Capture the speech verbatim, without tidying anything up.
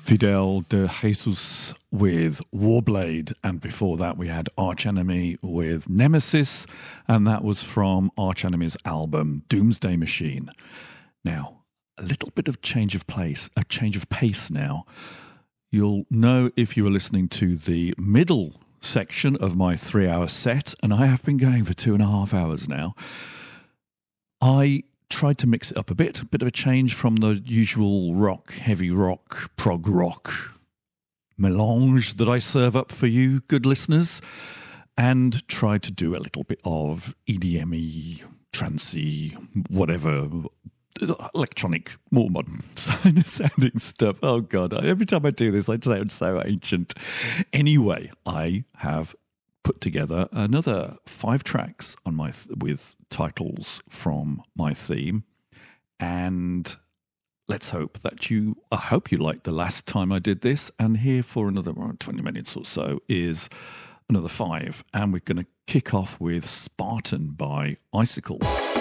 Fidel de Jesus with Warblade, and before that we had Arch Enemy with Nemesis, and that was from Arch Enemy's album Doomsday Machine. Now, a little bit of change of place, a change of pace now. You'll know if you were listening to the middle section of my three-hour set, and I have been going for two and a half hours now. I tried to mix it up a bit, a bit of a change from the usual rock, heavy rock, prog rock melange that I serve up for you, good listeners, and tried to do a little bit of E D M-y, trancey, whatever, electronic, more modern sounding stuff. Oh God, every time I do this, I sound so ancient. Anyway, I have put together another five tracks on my th- with titles from my theme, and let's hope that you I hope you liked the last time I did this, and here for another around twenty minutes or so is another five, and we're going to kick off with Spartan by Icicle.